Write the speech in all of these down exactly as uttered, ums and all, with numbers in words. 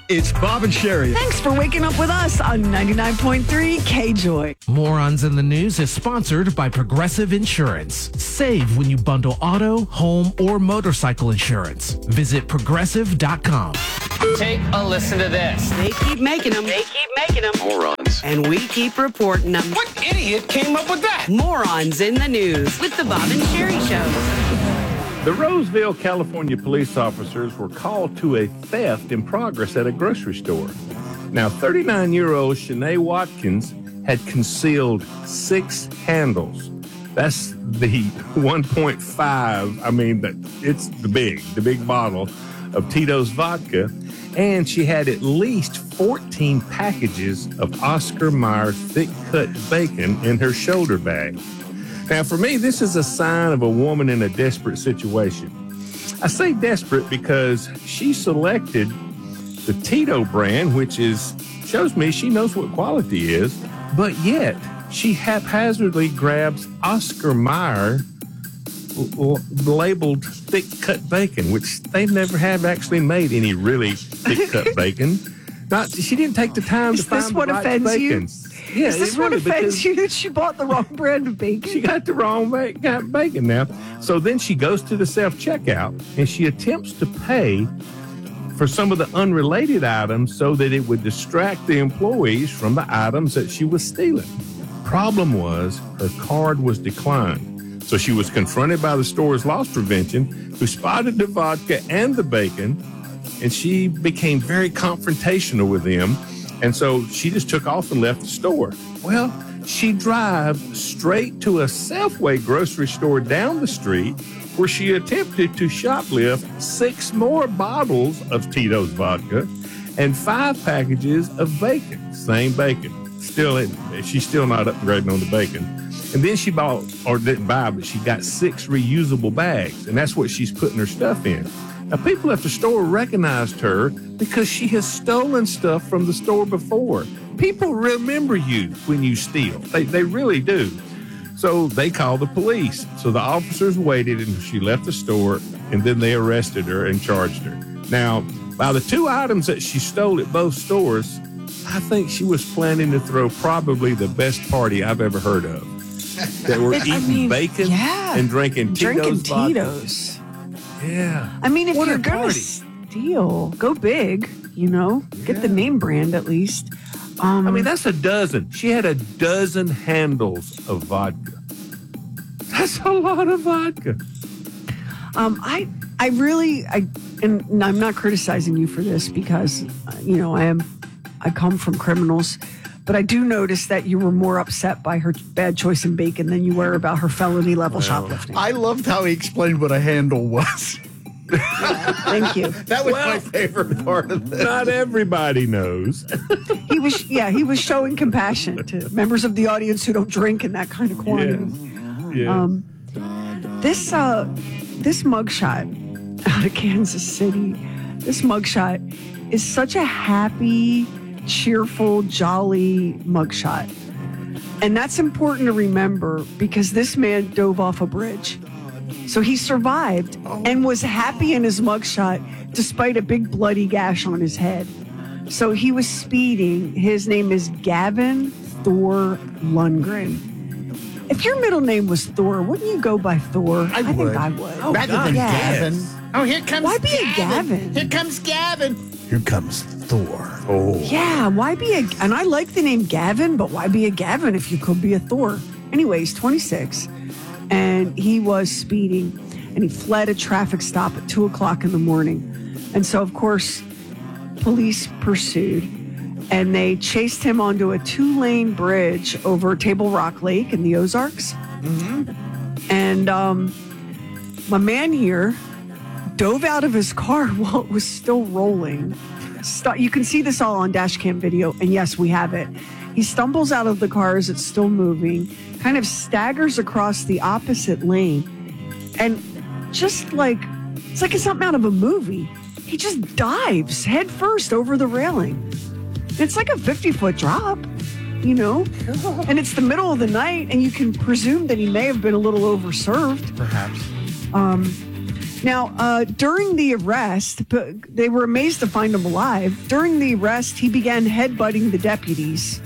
It's Bob and Sherry. Thanks for waking up with us on ninety-nine point three K-Joy. Morons in the News is sponsored by Progressive Insurance. Save when you bundle auto, home, or motorcycle insurance. Visit progressive dot com. Take a listen to this. They keep making them. They keep making them. Morons. And we keep reporting them. What idiot came up with that? Morons in the News with the Bob and Sherry Show. The Roseville, California police officers were called to a theft in progress at a grocery store. Now, thirty-nine-year-old Shanae Watkins had concealed six handles. That's the one point five, I mean, it's the big, the big bottle of Tito's vodka. And she had at least fourteen packages of Oscar Mayer thick-cut bacon in her shoulder bag. Now, for me, this is a sign of a woman in a desperate situation. I say desperate because she selected the Tito brand, which is shows me she knows what quality is, but yet she haphazardly grabs Oscar Mayer l- labeled thick-cut bacon, which they never have actually made any really thick-cut bacon. Not, she didn't take the time Is to find this the what right offends bacon. you? Yeah, Is this it what really, offends you that she bought the wrong brand of bacon? She got the wrong ba- got bacon now. So then she goes to the self-checkout and she attempts to pay for some of the unrelated items so that it would distract the employees from the items that she was stealing. Problem was, her card was declined. So she was confronted by the store's loss prevention, who spotted the vodka and the bacon, and she became very confrontational with them. And so she just took off and left the store. Well, she drives straight to a Safeway grocery store down the street where she attempted to shoplift six more bottles of Tito's vodka and five packages of bacon. Same bacon. Still, she's still not upgrading on the bacon. And then she bought, or didn't buy, but she got six reusable bags. And that's what she's putting her stuff in. Now, people at the store recognized her because she has stolen stuff from the store before. People remember you when you steal. They, they really do. So they called the police. So the officers waited until she left the store, and then they arrested her and charged her. Now, by the two items that she stole at both stores, I think she was planning to throw probably the best party I've ever heard of. They were eating I mean, bacon yeah. and drinking Tito's Drinking vodka. Tito's. Yeah. I mean, if What you're a going to party. steal, go big, you know? Get the name brand at least. Um, I mean, that's a dozen. She had a dozen handles of vodka. That's a lot of vodka. Um, I, I really, I, and, and I'm not criticizing you for this because, uh, you know, I am, I come from criminals, but I do notice that you were more upset by her bad choice in bacon than you were about her felony level shoplifting. I loved how he explained what a handle was. Thank you. That was my favorite part of this. Not everybody knows. He was, yeah, he was showing compassion to members of the audience who don't drink in that kind of quantity. Yeah. Um, this, uh, this mugshot out of Kansas City, this mugshot is such a happy, cheerful, jolly mugshot. And that's important to remember because this man dove off a bridge. So he survived and was happy in his mugshot despite a big bloody gash on his head. So he was speeding. His name is Gavin Thor Lundgren. If your middle name was Thor, wouldn't you go by Thor? I think would. I would. Oh, Rather than Gavin. Oh, here comes Why be a Gavin. Gavin? Here comes Gavin. Here comes Thor. Oh. Yeah, why be a... And I like the name Gavin, but why be a Gavin if you could be a Thor? Anyway, he's twenty-six, and he was speeding, and he fled a traffic stop at two o'clock in the morning. And so, of course, police pursued, and they chased him onto a two-lane bridge over Table Rock Lake in the Ozarks. Mm-hmm. And um, my man here dove out of his car while it was still rolling. St- you can see this all on dash cam video, and yes, we have it. He stumbles out of the car as it's still moving, kind of staggers across the opposite lane, and just like, it's like it's something out of a movie. He just dives head first over the railing. It's like a fifty-foot drop, you know? And it's the middle of the night, and you can presume that he may have been a little overserved. Perhaps. Um, Now, uh, during the arrest, p- they were amazed to find him alive. During the arrest, he began headbutting the deputies.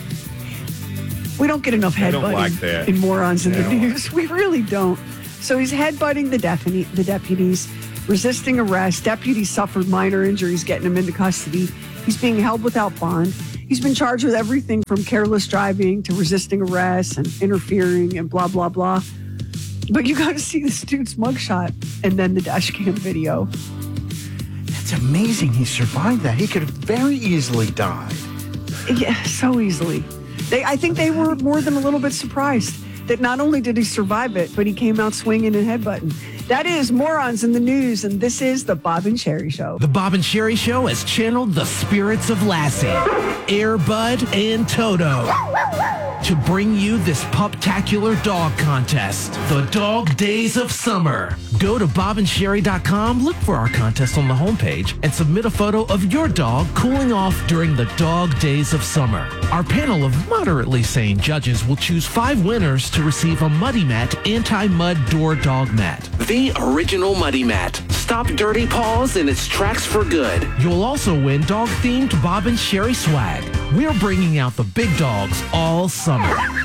We don't get enough I don't headbutting like that. in Morons in I the don't News. We really don't. So he's headbutting the, defini- the deputies, resisting arrest. Deputies suffered minor injuries, getting him into custody. He's being held without bond. He's been charged with everything from careless driving to resisting arrest and interfering and blah, blah, blah. But you got to see this dude's mugshot and then the dash cam video. That's amazing he survived that. He could have very easily died. Yeah, so easily. They, I think they were more than a little bit surprised that not only did he survive it, but he came out swinging and headbutting. That is Morons in the News, and this is the Bob and Sherry Show. The Bob and Sherry Show has channeled the spirits of Lassie, Air Bud, and Toto to bring you this puptacular dog contest, the Dog Days of Summer. Go to bob and sherry dot com, look for our contest on the homepage, and submit a photo of your dog cooling off during the Dog Days of Summer. Our panel of moderately sane judges will choose five winners to receive a Muddy Mat anti-mud door dog mat. The original Muddy Mat. Stop dirty paws in its tracks for good. You'll also win dog-themed Bob and Sherry swag. We're bringing out the big dogs all summer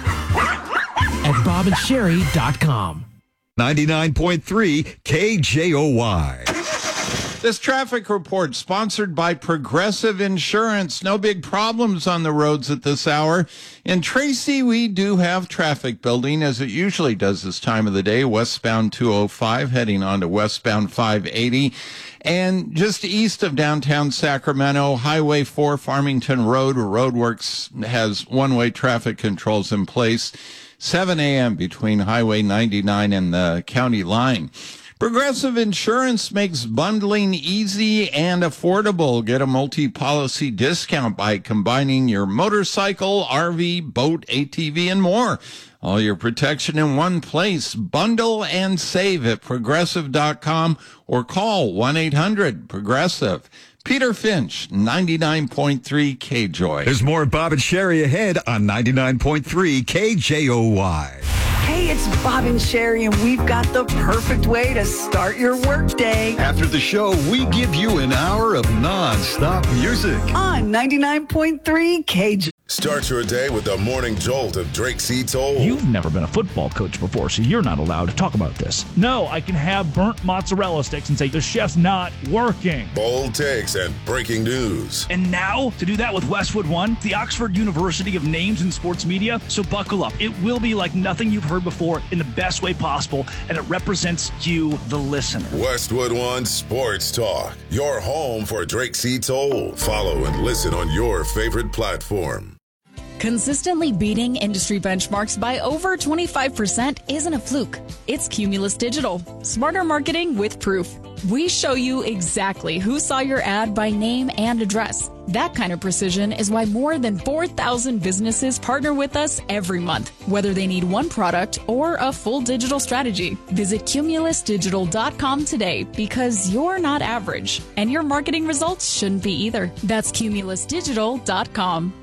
at bob and sherry dot com. ninety-nine point three K J O Y. This traffic report sponsored by Progressive Insurance. No big problems on the roads at this hour. In Tracy, we do have traffic building as it usually does this time of the day. Westbound two oh five heading on to westbound five eighty. And just east of downtown Sacramento, Highway four Farmington Road, Roadworks has one-way traffic controls in place. seven a.m. between Highway ninety-nine and the county line. Progressive Insurance makes bundling easy and affordable. Get a multi-policy discount by combining your motorcycle, R V, boat, A T V, and more. All your protection in one place. Bundle and save at progressive dot com or call one eight hundred progressive. Peter Finch, ninety-nine point three K J O Y. There's more Bob and Sherry ahead on ninety-nine point three K J O Y. Hey, it's Bob and Sherry, and we've got the perfect way to start your workday After the show, we give you an hour of non-stop music. on ninety-nine point three K J. Start your day with the morning jolt of Drake C. Toll. You've never been a football coach before, so you're not allowed to talk about this. No, I can have burnt mozzarella sticks and say the chef's not working. Bold takes and breaking news. And now, to do that with Westwood One, the Oxford University of Names in Sports Media. So buckle up. It will be like nothing you've heard before in the best way possible, and it represents you, the listener. Westwood One Sports Talk, your home for Drake C. Toll. Follow and listen on your favorite platform. Consistently beating industry benchmarks by over twenty-five percent isn't a fluke. It's Cumulus Digital. Smarter marketing with proof. We show you exactly who saw your ad by name and address. That kind of precision is why more than four thousand businesses partner with us every month, whether they need one product or a full digital strategy. Visit cumulus digital dot com today because you're not average, and your marketing results shouldn't be either. That's cumulus digital dot com.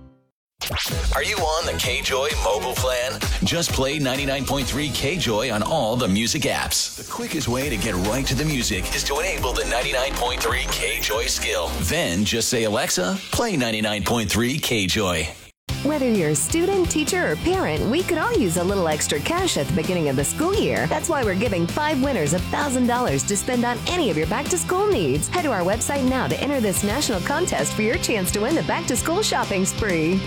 Are you on the K J O Y mobile plan? Just play ninety-nine point three K J O Y on all the music apps. The quickest way to get right to the music is to enable the ninety-nine point three K J O Y skill. Then just say, Alexa, play ninety-nine point three K J O Y. Whether you're a student, teacher, or parent, we could all use a little extra cash at the beginning of the school year. That's why we're giving five winners one thousand dollars to spend on any of your back-to-school needs. Head to our website now to enter this national contest for your chance to win the back-to-school shopping spree.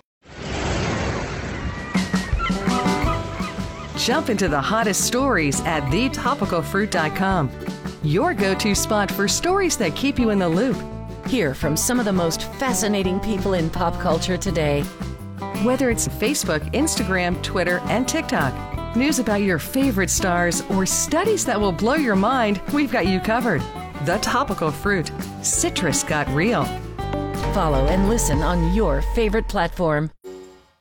Jump into the hottest stories at the topical fruit dot com. Your go-to spot for stories that keep you in the loop. Hear from some of the most fascinating people in pop culture today. Whether it's Facebook, Instagram, Twitter, and TikTok, news about your favorite stars, or studies that will blow your mind, we've got you covered. The Topical Fruit. Citrus got real. Follow and listen on your favorite platform.